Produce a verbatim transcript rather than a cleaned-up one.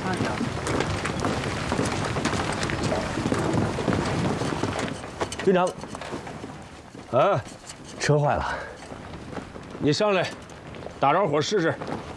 慢点。 军长， 啊， 车坏了， 你上来，打着火试试。